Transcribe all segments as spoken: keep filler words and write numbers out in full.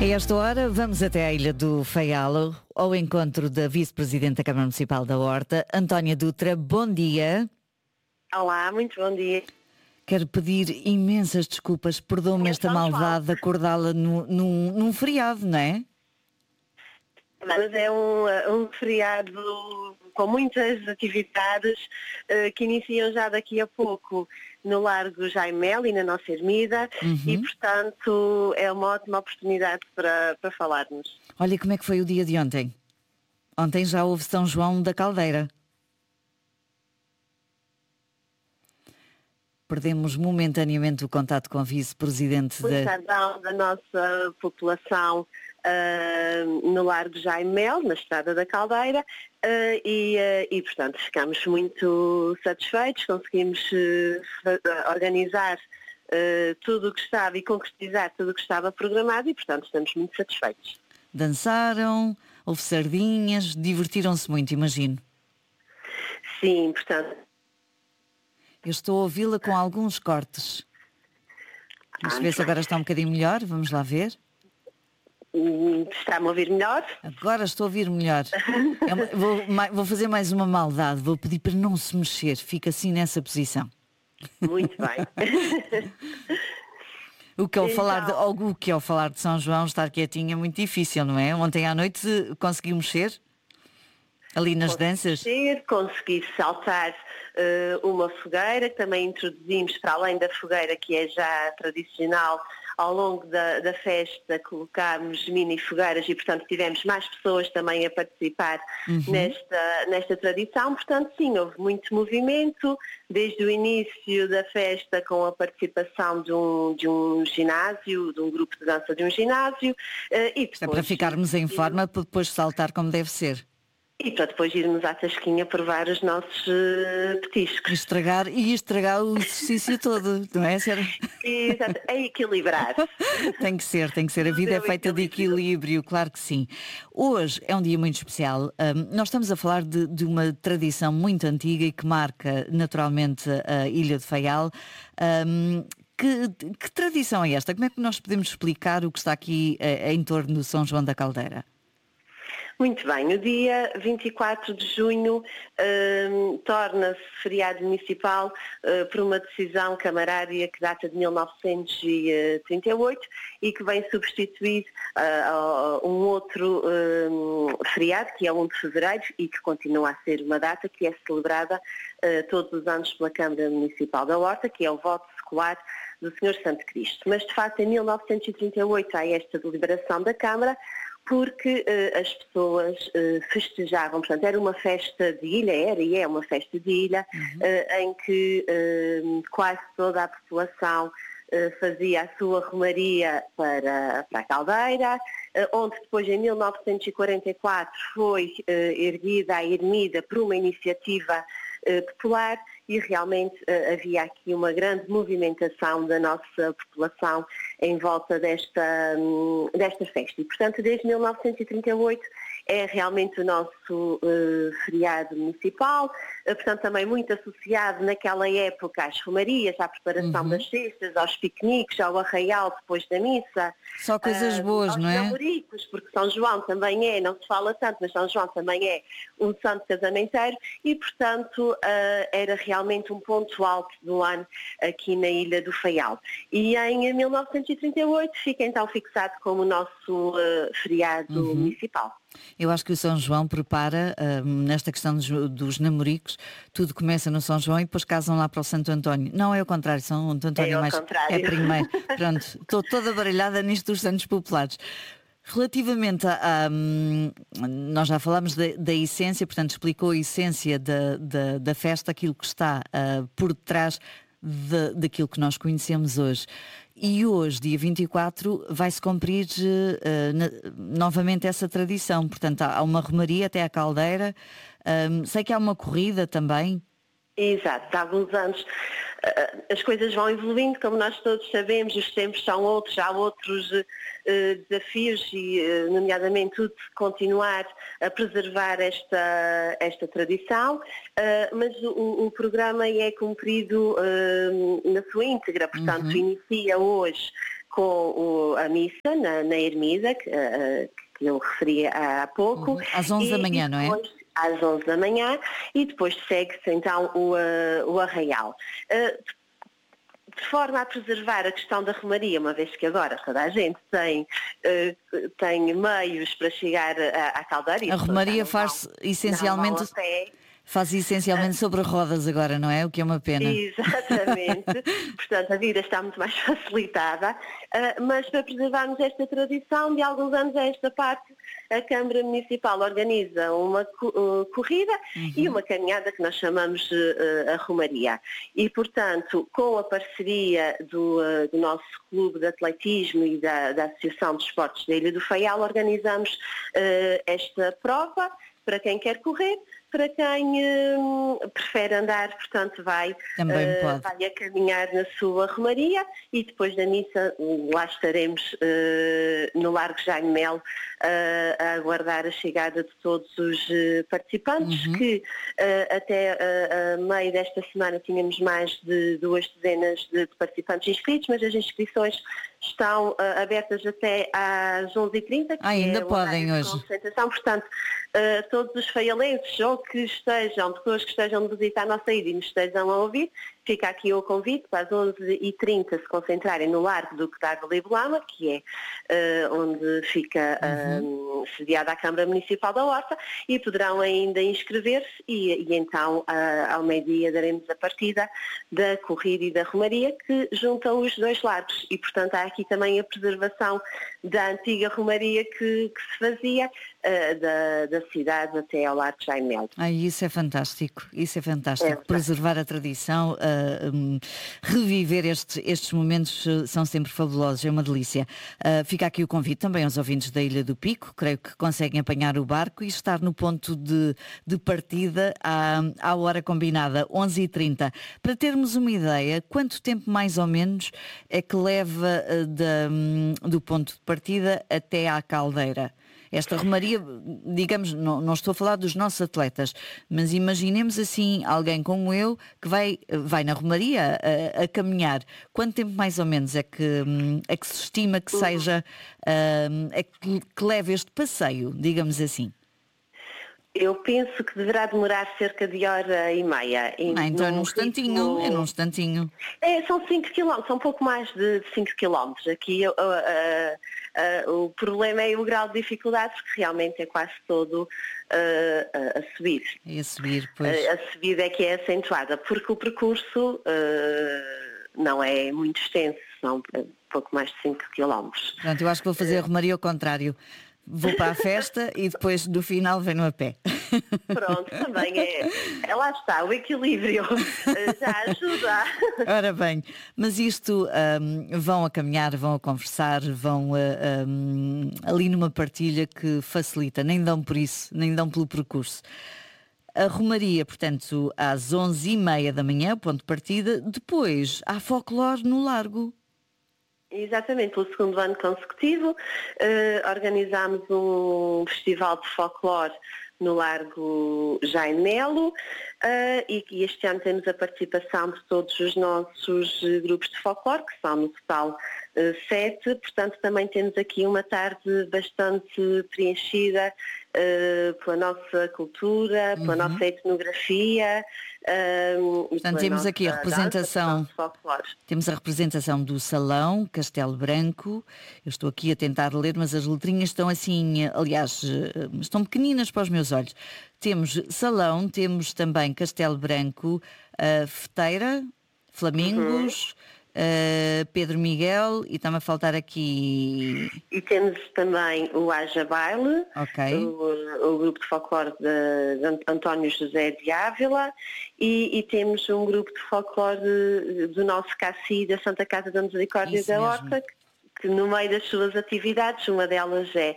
A esta hora vamos até à Ilha do Faial, ao encontro da Vice-Presidente da Câmara Municipal da Horta, Antónia Dutra. Bom dia. Olá, muito bom dia. Quero pedir imensas desculpas, perdoe-me esta maldade de acordá-la no- num, num feriado, não é? Mas é um, um feriado com muitas atividades eh, que iniciam já daqui a pouco no Largo Jaimel e na nossa ermida e, portanto, é uma ótima oportunidade para, para falarmos. Olha como é que foi o dia de ontem. Ontem já houve São João da Caldeira. Perdemos momentaneamente o contato com a Vice-Presidente O da... cidadão da nossa população ah, no Largo Jaimel, na Estrada da Caldeira, ah, e, ah, e, portanto, ficamos muito satisfeitos, conseguimos ah, organizar ah, tudo o que estava e concretizar tudo o que estava programado e, portanto, estamos muito satisfeitos. Dançaram, houve sardinhas, divertiram-se muito, imagino. Sim, portanto... Eu estou a ouvi-la com alguns cortes. Vamos ver se agora está um bocadinho melhor, vamos lá ver. Hum, Está-me a ouvir melhor? Agora estou a ouvir melhor. É uma- vou, ma- vou fazer mais uma maldade, vou pedir para não se mexer, fica assim nessa posição. Muito bem. O que ao Então- falar de, ou o que ao falar de São João, estar quietinho é muito difícil, não é? Ontem à noite eh, consegui mexer ali nas danças. Consegui, consegui saltar eh, uma fogueira, que também introduzimos, para além da fogueira que é já tradicional, ao longo da, da festa colocámos mini fogueiras e, portanto, tivemos mais pessoas também a participar nesta, nesta tradição. Portanto, sim, houve muito movimento, desde o início da festa com a participação de um, de um ginásio, de um grupo de dança de um ginásio. eh, e Isto é depois, para ficarmos em forma para depois saltar como deve ser. E para depois irmos à tasquinha provar os nossos uh, petiscos. E estragar, e estragar o exercício todo, não é, Sra? Exato, é equilibrar. Tem que ser, tem que ser. A Tudo vida é é o feita de equilíbrio. equilíbrio, claro que sim. Hoje é um dia muito especial. Hum, nós estamos a falar de, de uma tradição muito antiga e que marca naturalmente a Ilha de Faial. Hum, que, que tradição é esta? Como é que nós podemos explicar o que está aqui eh, em torno do São João da Caldeira? Muito bem, o dia vinte e quatro de junho hum, torna-se feriado municipal uh, por uma decisão camarária que data de mil novecentos e trinta e oito e que vem substituir uh, um outro hum, feriado, que é o primeiro de fevereiro e que continua a ser uma data que é celebrada uh, todos os anos pela Câmara Municipal da Horta, que é o voto secular do senhor Santo Cristo. Mas, de facto, em mil novecentos e trinta e oito há esta deliberação da Câmara, porque uh, as pessoas uh, festejavam, portanto, era uma festa de ilha, era e é uma festa de ilha, uh, em que uh, quase toda a população uh, fazia a sua romaria para, para a Caldeira, uh, onde depois em mil novecentos e quarenta e quatro foi uh, erguida a ermida por uma iniciativa uh, popular e realmente uh, havia aqui uma grande movimentação da nossa população em volta desta, hum, desta festa. E, portanto, desde mil novecentos e trinta e oito é realmente o nosso uh, feriado municipal, uh, portanto, também muito associado naquela época às romarias, à preparação Uhum. das cestas, aos piqueniques, ao arraial depois da missa. Só coisas uh, boas, aos não é? namoricos, porque São João também é, não se fala tanto, mas São João também é um santo casamenteiro e, portanto, uh, era realmente um ponto alto do ano aqui na Ilha do Faial. E em mil novecentos e trinta e oito fica então fixado como o nosso uh, feriado Uhum. municipal. Eu acho que o São João prepara, hum, nesta questão dos, dos namoricos, tudo começa no São João e depois casam lá para o Santo António. Não é o contrário, São António É ao mais contrário. é primeiro. Pronto, estou toda baralhada nisto dos Santos Populares. Relativamente a, a, hum, nós já falámos da, da essência, portanto explicou a essência da, da, da festa, aquilo que está uh, por detrás de, daquilo que nós conhecemos hoje. E hoje, dia vinte e quatro, vai-se cumprir uh, na, novamente essa tradição. Portanto, há, há uma romaria até à Caldeira. Um, sei que há uma corrida também. Exato, há alguns anos uh, as coisas vão evoluindo, como nós todos sabemos, os tempos são outros, há outros uh, desafios e, uh, nomeadamente, o de continuar a preservar esta, esta tradição, uh, mas o, o programa é cumprido uh, na sua íntegra, portanto, Uhum. inicia hoje com o, a missa na, na Ermida, que, uh, que eu referi há pouco. Uhum. Às onze da manhã, não é? Às onze da manhã, e depois segue-se então o, uh, o arraial. Uh, de forma a preservar a questão da romaria, uma vez que agora toda a gente tem, uh, tem meios para chegar à, à caldeira. A romaria faz essencialmente... Faz essencialmente sobre rodas agora, não é? O que é uma pena. Exatamente. Portanto, a vida está muito mais facilitada. Uh, mas para preservarmos esta tradição, de alguns anos a esta parte, a Câmara Municipal organiza uma uh, corrida uhum. e uma caminhada que nós chamamos uh, a Romaria. E, portanto, com a parceria do, uh, do nosso clube de atletismo e da, da Associação de Esportes da Ilha do Faial, organizamos uh, esta prova para quem quer correr. Para quem hum, prefere andar, portanto, vai, uh, vai a caminhar na sua romaria e depois da missa lá estaremos uh, no Largo Jaime Melo uh, a aguardar a chegada de todos os uh, participantes, uhum. que uh, até uh, a meio desta semana tínhamos mais de duas dezenas de participantes inscritos, mas as inscrições estão uh, abertas até às onze e trinta, que ah, ainda é podem hoje. Concentração. Portanto, uh, todos os faialenses ou que estejam, pessoas que estejam de visita à nossa ilha e nos estejam a ouvir, fica aqui o convite para às onze e trinta se concentrarem no Largo do Quedardo Libelama, que é uh, onde fica uh, uhum. sediada a Câmara Municipal da Horta, e poderão ainda inscrever-se e, e então uh, ao meio-dia daremos a partida da corrida e da romaria que juntam os dois largos e portanto há aqui também a preservação da antiga romaria que, que se fazia uh, da, da cidade até ao Largo Jaime Melo. Ah, isso é fantástico, isso é fantástico, é, preservar a tradição, uh, um, reviver estes, estes momentos uh, são sempre fabulosos, é uma delícia. Uh, fica aqui o convite também aos ouvintes da Ilha do Pico, creio que conseguem apanhar o barco e estar no ponto de, de partida à, à hora combinada, onze e trinta. Para termos uma ideia, quanto tempo mais ou menos é que leva uh, da, um, do ponto de partida até à caldeira? Esta romaria, digamos, não, não estou a falar dos nossos atletas, mas imaginemos assim alguém como eu que vai, vai na romaria a, a caminhar. Quanto tempo mais ou menos é que, é que se estima que seja, é que, que leve este passeio, digamos assim? Eu penso que deverá demorar cerca de hora e meia. Ah, então é num instantinho, ritmo... é num instantinho. É, são cinco quilómetros, são um pouco mais de cinco quilómetros. Aqui uh, uh, uh, o problema é o grau de dificuldade, porque realmente é quase todo uh, a subir. É a subir, pois. A, a subida é que é acentuada, porque o percurso uh, não é muito extenso, são um pouco mais de cinco quilómetros. Portanto, eu acho que vou fazer a romaria ao contrário. Vou para a festa e depois no final venho a pé. Pronto, também é, é lá está, o equilíbrio já ajuda. Ora bem, mas isto um, vão a caminhar, vão a conversar, vão a, um, ali numa partilha que facilita, nem dão por isso, nem dão pelo percurso. A romaria, portanto, às onze e meia da manhã, ponto de partida, depois há folclore no Largo. Exatamente, pelo segundo ano consecutivo, uh, organizámos um festival de folclore no Largo Jaime Melo uh, e, e este ano temos a participação de todos os nossos uh, grupos de folclore, que são no total uh, sete, portanto também temos aqui uma tarde bastante preenchida uh, pela nossa cultura, pela uhum. nossa etnografia. Um, Portanto, temos aqui a representação, temos a representação do Salão, Castelo Branco. Eu estou aqui a tentar ler, mas as letrinhas estão assim, aliás, estão pequeninas para os meus olhos. Temos Salão, temos também Castelo Branco, uh, Feteira, Flamingos, uhum. Uh, Pedro Miguel e está-me a faltar aqui... E temos também o Haja Baile, okay. o, o grupo de folclore de, de António José de Ávila e, e temos um grupo de folclore de, do nosso Cassi da Santa Casa da Misericórdia Isso da mesmo. Horta, que, que no meio das suas atividades, uma delas é,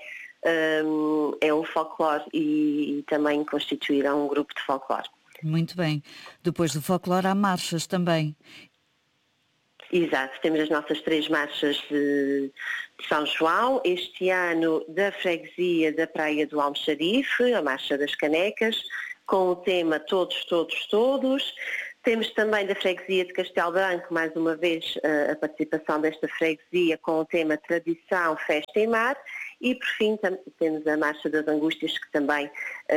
um, é o folclore e, e também constituíram um grupo de folclore. Muito bem. Depois do folclore há marchas também. Exato, temos as nossas três marchas de, de São João, este ano da freguesia da Praia do Almoxarife, a Marcha das Canecas, com o tema Todos, Todos, Todos. Temos também da freguesia de Castelo Branco, mais uma vez, a participação desta freguesia com o tema Tradição, Festa e Mar. E, por fim, tam- temos a Marcha das Angústias, que também,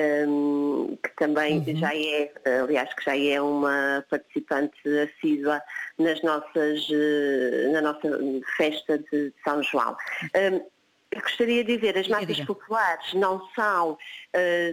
hum, que também Uhum. já é, aliás, que já é uma participante assídua nas nossas, eh, na nossa festa de São João. Hum, eu gostaria de dizer, as Diga, massas diga. populares não são eh,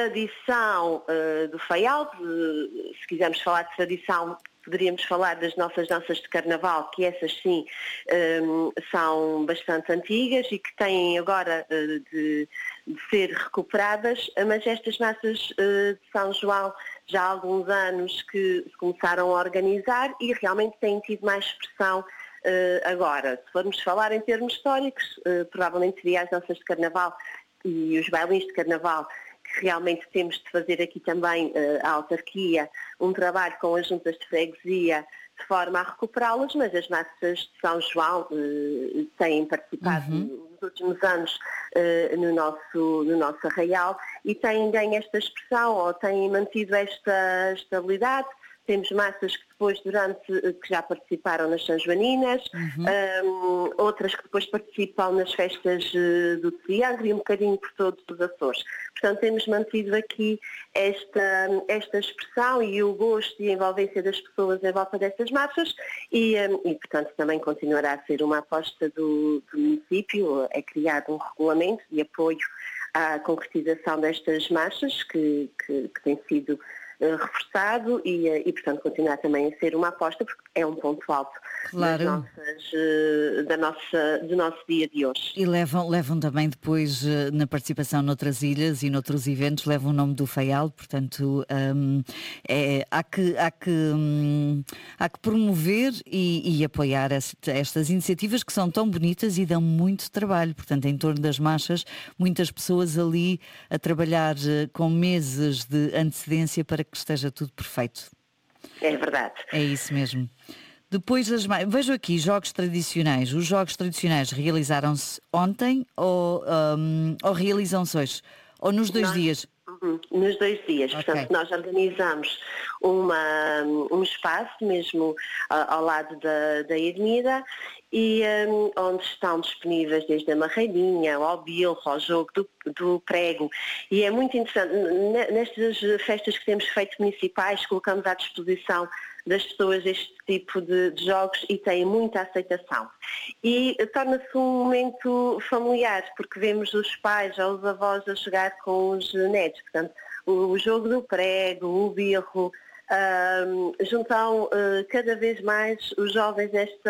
tradição eh, do Faial. De- se quisermos falar de tradição, poderíamos falar das nossas danças de carnaval, que essas sim hum, são bastante antigas e que têm agora eh, de, de ser recuperadas, mas estas massas eh, de São João já há alguns anos que se começaram a organizar e realmente têm tido mais expressão. Uh, agora, se formos falar em termos históricos, uh, provavelmente seria as danças de carnaval e os bailins de carnaval, que realmente temos de fazer aqui também uh, a autarquia, um trabalho com as juntas de freguesia de forma a recuperá-las, mas as massas de São João uh, têm participado Uhum. nos últimos anos uh, no, nosso, no nosso arraial e têm ganho esta expressão ou têm mantido esta estabilidade. Temos massas que depois, durante, que já participaram nas São Joaninas, Uhum. hum, outras que depois participam nas festas eh, do Triângulo e um bocadinho por todos os Açores. Portanto, temos mantido aqui esta, esta expressão e o gosto e a envolvência das pessoas em volta destas marchas e, hum, e portanto, também continuará a ser uma aposta do, do município. É criado um regulamento de apoio à concretização destas marchas que, que, que tem sido eh, reforçado e, eh, e, portanto, continuar também a ser uma aposta, porque é um ponto alto das Claro. nossas, eh, da nossa, do nosso dia de hoje. E levam, levam também depois eh, na participação noutras ilhas e noutros eventos, levam o nome do Faial, portanto hum, é, há, que, há, que, hum, há que promover e, e apoiar esta- estas iniciativas que são tão bonitas e dão muito trabalho, portanto em torno das marchas, muitas pessoas ali a trabalhar eh, com meses de antecedência para que esteja tudo perfeito. É verdade. É isso mesmo. Depois das ma- vejo aqui jogos tradicionais. Os jogos tradicionais realizaram-se ontem ou, hum, ou realizam-se hoje? Ou nos dois Nós- dias? Uhum, nos dois dias. Ok. Portanto, nós organizamos uma, um espaço mesmo ah, ao lado da, da Ermida e hum, onde estão disponíveis desde a marreirinha, ao bilro, ao jogo do, do prego. E é muito interessante, n- nestas festas que temos feito municipais, colocamos à disposição das pessoas este tipo de, de jogos e tem muita aceitação. E eh, torna-se um momento familiar, porque vemos os pais ou os avós a jogar com os netos. Portanto, o, o jogo do prego, o birro, ahm, juntam eh, cada vez mais os jovens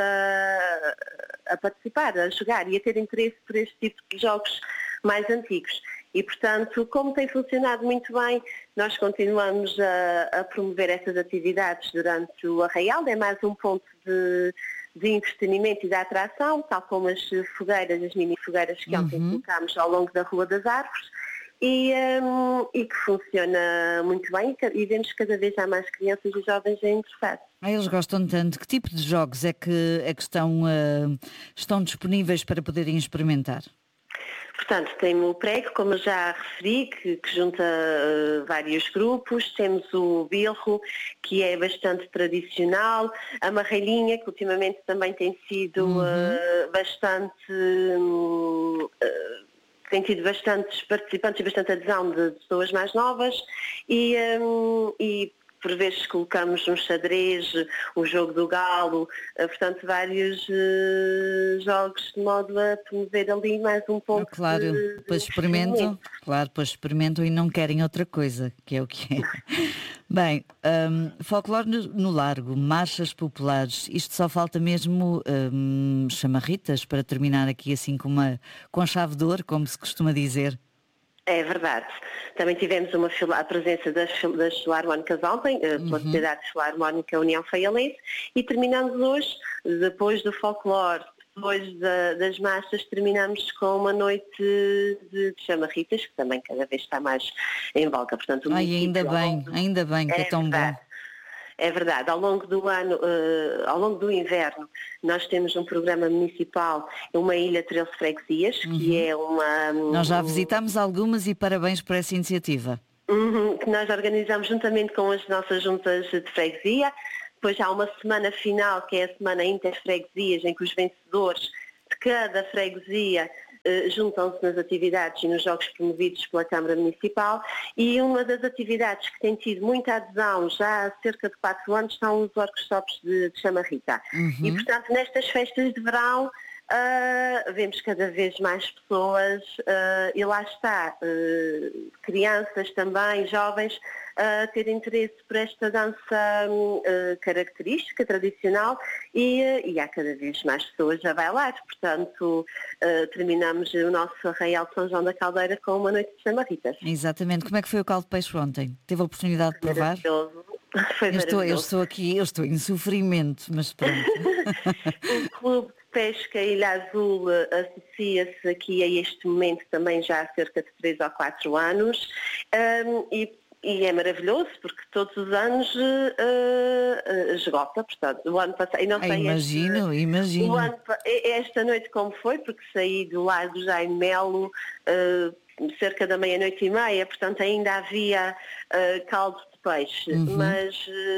nesta, a participar, a jogar e a ter interesse por este tipo de jogos mais antigos. E, portanto, como tem funcionado muito bem, nós continuamos a, a promover essas atividades durante o arraial. É mais um ponto de, de entretenimento e de atração, tal como as fogueiras, as mini fogueiras que ontem Uhum. colocámos ao longo da Rua das Árvores. E, hum, e que funciona muito bem e ca- e vemos que cada vez há mais crianças e jovens a interessar. Ah, eles gostam tanto. Que tipo de jogos é que, é que estão, ah, estão disponíveis para poderem experimentar? Portanto, tem o prego, como eu já referi, que, que junta eh, vários grupos. Temos o bilro, que é bastante tradicional. A marreirinha, que ultimamente também tem sido Uhum. eh, bastante... hum, eh, tem tido bastantes participantes e bastante adesão de pessoas mais novas. E, hum, e por vezes colocamos um xadrez, o jogo do galo, eh, portanto vários eh, jogos de modo a promover ali mais um Ah, ponto claro, de, de depois experimentam, entretenimento. claro, depois experimentam e não querem outra coisa, que é o que é. Bem, hum, folclore no, no Largo, marchas populares, isto só falta mesmo hum, chamarritas para terminar aqui assim com, uma, com chave de ouro, como se costuma dizer. É verdade. Também tivemos uma fila- a presença das, fil- das filarmónicas ontem, eh, pela Uhum. Sociedade Filarmónica União Faialense, e terminamos hoje, depois do folclore, depois da- das marchas, terminamos com uma noite de, de chamarritas, que também cada vez está mais em voga. Portanto, o Ai, município, ainda ao longo bem, do- ainda bem que é É tão verdade. bom. É verdade, ao longo do ano, eh, ao longo do inverno, nós temos um programa municipal, uma ilha de treze freguesias, que Uhum. é uma... Nós já um- visitámos algumas e parabéns por essa iniciativa. uhum, que nós organizamos juntamente com as nossas juntas de freguesia. Depois há uma semana final, que é a semana inter-freguesias, em que os vencedores de cada freguesia eh, juntam-se nas atividades e nos jogos promovidos pela Câmara Municipal. E uma das atividades que tem tido muita adesão já há cerca de quatro anos são os workshops de, de Chamarrita. E, Uhum. portanto, nestas festas de verão, Uh, vemos cada vez mais pessoas uh, e lá está, uh, crianças também, jovens, a uh, ter interesse por esta dança uh, característica, tradicional e, uh, e há cada vez mais pessoas a bailar. Portanto, uh, terminamos o nosso Arraial de São João da Caldeira com uma noite de chamarritas. Exatamente. Como é que foi o caldo de peixe ontem? Teve a oportunidade de provar? Maravilhoso. Foi Eu estou, eu maravilhoso. estou aqui, eu estou em sofrimento, mas pronto. O Clube de Pesca Ilha Azul associa-se aqui a este momento também já há cerca de três ou quatro anos um, e, e é maravilhoso porque todos os anos uh, uh, esgota, portanto, o ano passado, e não Ah, sei imagino, este, imagino. o ano, esta noite como foi, porque saí do Largo Jaime Melo uh, cerca da meia-noite e meia, portanto ainda havia uh, caldo de peixe, Uhum. mas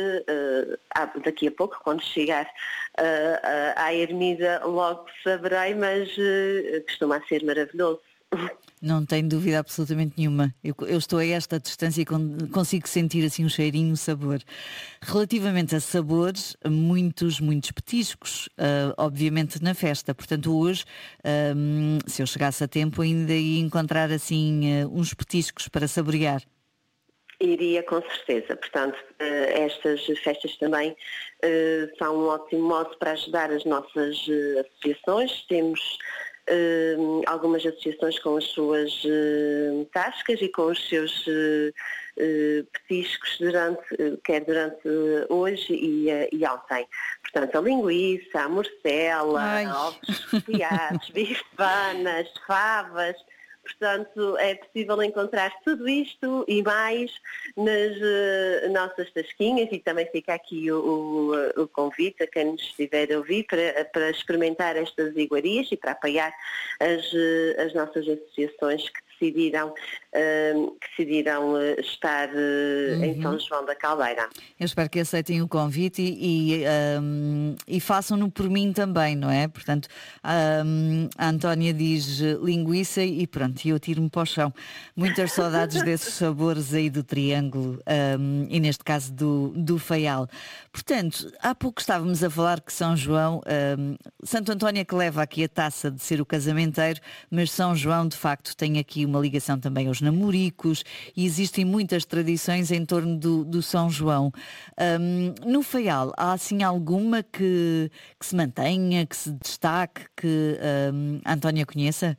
uh, daqui a pouco, quando chegar uh, uh, à ermida, logo saberei, mas uh, costuma ser maravilhoso. Não tenho dúvida absolutamente nenhuma. Eu, eu estou a esta distância e con- consigo sentir assim um cheirinho, um sabor. Relativamente a sabores, muitos, muitos petiscos, ah, obviamente na festa. Portanto, hoje, ahm, se eu chegasse a tempo, ainda ia encontrar assim ah, uns petiscos para saborear. Iria com certeza, portanto, uh, estas festas também uh, são um ótimo modo para ajudar as nossas uh, associações. Temos Uh, algumas associações com as suas uh, tascas e com os seus uh, uh, petiscos durante, uh, quer durante hoje e, uh, e ontem. Portanto, a linguiça, a morcela, Ai. ovos recheados, bifanas, favas. Portanto, é possível encontrar tudo isto e mais nas uh, nossas tasquinhas e também fica aqui o, o, o convite a quem nos estiver a ouvir para, para experimentar estas iguarias e para apoiar as, uh, as nossas associações que decidiram, uh, que decidiram uh, estar uh, em São João da Caldeira. Eu espero que aceitem o convite e, e, ahm, e façam-no por mim também, não é? Portanto, ahm, a Antónia diz eh, linguiça e pronto, e eu tiro-me para o chão. Muitas saudades desses sabores aí do triângulo ahm, e neste caso do, do Faial. Portanto, há pouco estávamos a falar que São João, ahm, Santo António é que leva aqui a taça de ser o casamenteiro, mas São João de facto tem aqui uma ligação também aos namoricos e existem muitas tradições em torno do, do São João. Um, no Faial, há assim alguma que, que se mantenha, que se destaque, que um, a Antónia conheça?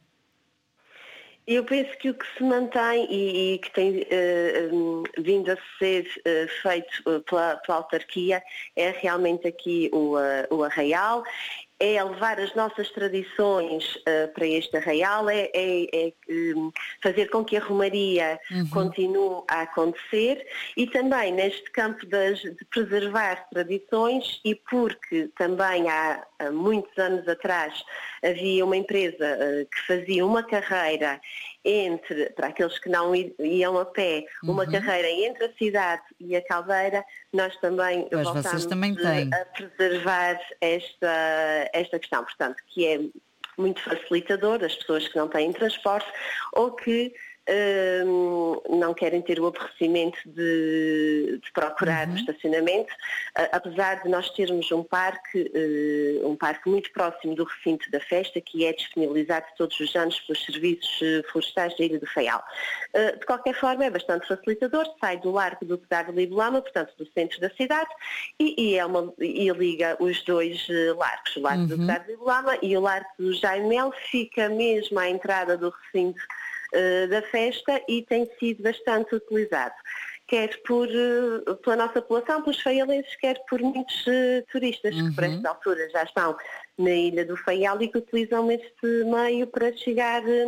Eu penso que o que se mantém e, e que tem uh, um, vindo a ser uh, feito uh, pela, pela autarquia é realmente aqui o, uh, o Arraial, é levar as nossas tradições uh, para este Arraial, é, é, é um, fazer com que a Romaria Uhum. continue a acontecer e também neste campo das, de preservar tradições e porque também há, há muitos anos atrás havia uma empresa uh, que fazia uma carreira entre, para aqueles que não iam a pé, uma Uhum. carreira entre a cidade e a Caldeira, nós também Pois, voltamos vocês também têm. a preservar esta, esta questão, portanto, que é muito facilitador das pessoas que não têm transporte ou que hum, não querem ter o aborrecimento de, de procurar Uhum. o estacionamento, uh, apesar de nós termos um parque, uh, um parque muito próximo do recinto da festa, que é disponibilizado todos os anos pelos serviços uh, florestais da Ilha do Faial. Uh, de qualquer forma, é bastante facilitador, sai do Largo do Pedar de Libulama, portanto do centro da cidade, e, e, é uma, e liga os dois uh, largos, o Largo Uhum. do Pedar de Libulama e o Largo do Jaime Melo, fica mesmo à entrada do recinto uh, da festa e tem sido bastante utilizado, quer por, uh, pela nossa população, pelos faialenses, quer por muitos uh, turistas Uhum. que por esta altura já estão na Ilha do Faial e que utilizam este meio para chegar uh,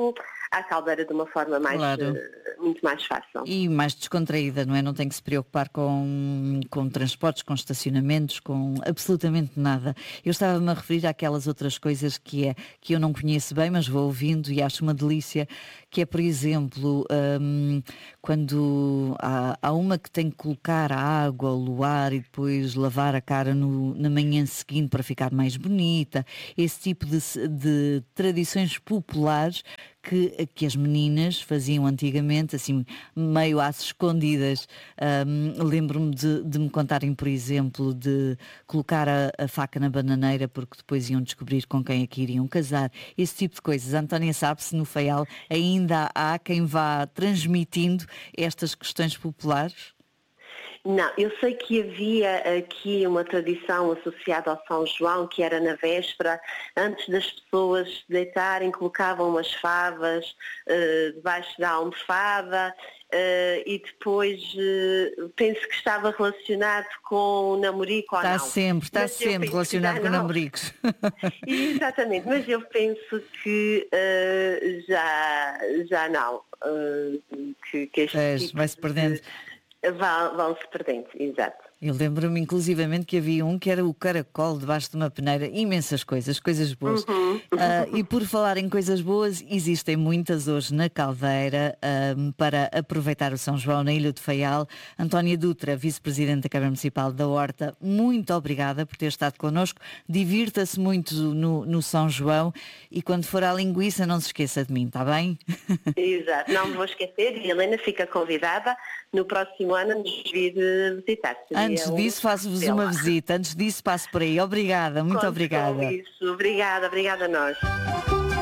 à caldeira de uma forma mais, Claro. uh, muito mais fácil. E mais descontraída, não é? Não tem que se preocupar com, com transportes, com estacionamentos, com absolutamente nada. Eu estava-me a referir àquelas outras coisas que, é, que eu não conheço bem, mas vou ouvindo e acho uma delícia, que é, por exemplo, hum, quando há, há uma que tem que colocar a água, o luar e depois lavar a cara no, na manhã seguinte para ficar mais bonita. Esse tipo de, de tradições populares que, que as meninas faziam antigamente, assim, meio às escondidas. Um, lembro-me de, de me contarem, por exemplo, de colocar a, a faca na bananeira porque depois iam descobrir com quem é que iriam casar. Esse tipo de coisas. Antónia, sabe-se no Faial ainda há quem vá transmitindo estas questões populares? Não, eu sei que havia aqui uma tradição associada ao São João, que era na véspera, antes das pessoas se deitarem, colocavam umas favas uh, debaixo da almofada uh, e depois uh, penso que estava relacionado com o namorico ou não. Está sempre, está Mas sempre relacionado com namoricos. Exatamente, mas eu penso que uh, já, já não. Uh, que, que este Pois, tipo vai-se perdendo. de... Vão, vão-se perdendo, exato. Eu lembro-me inclusivamente que havia um que era o caracol debaixo de uma peneira, imensas coisas, coisas boas. Uhum. Uh, e por falar em coisas boas, existem muitas hoje na Caldeira uh, para aproveitar o São João na Ilha do Faial. Antónia Dutra, vice-presidente da Câmara Municipal da Horta, muito obrigada por ter estado connosco. Divirta-se muito no, no São João e quando for à linguiça não se esqueça de mim, está bem? Exato, não me vou esquecer e a Helena fica convidada no próximo ano a nos vir visitar. Seria Antes um disso faço-vos belo. uma visita, antes disso passo por aí. Obrigada, muito Conto com obrigada. isso. Obrigada, obrigada a nós.